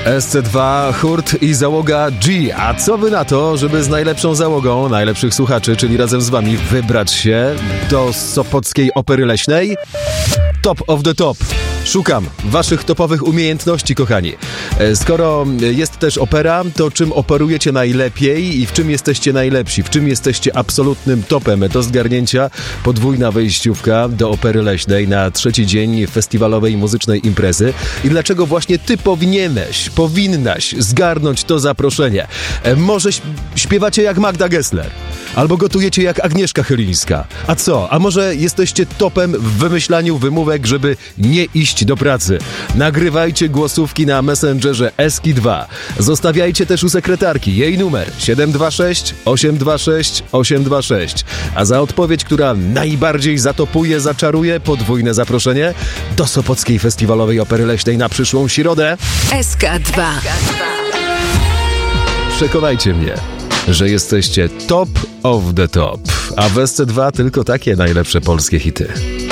SC2, Hurt i załoga G. A co wy na to, żeby z najlepszą załogą najlepszych słuchaczy, czyli razem z wami wybrać się do Sopockiej Opery Leśnej? Top of the top. Szukam waszych topowych umiejętności, kochani. Skoro jest też opera, to czym operujecie najlepiej i w czym jesteście najlepsi? W czym jesteście absolutnym topem? Do zgarnięcia podwójna wejściówka do Opery Leśnej na trzeci dzień festiwalowej muzycznej imprezy. I dlaczego właśnie ty powinnaś zgarnąć to zaproszenie? Może śpiewacie jak Magda Gessler? Albo gotujecie jak Agnieszka Chylińska? A co? A może jesteście topem w wymyślaniu wymówek, żeby nie iść do pracy? Nagrywajcie głosówki na Messengerze Eski2. Zostawiajcie też u sekretarki jej numer 726 826 826. A za odpowiedź, która najbardziej zatopuje, zaczaruje, podwójne zaproszenie do Sopockiej Festiwalowej Opery Leśnej na przyszłą środę. SK2. Przekonajcie mnie, że jesteście top of the top. A w SC2 tylko takie najlepsze polskie hity.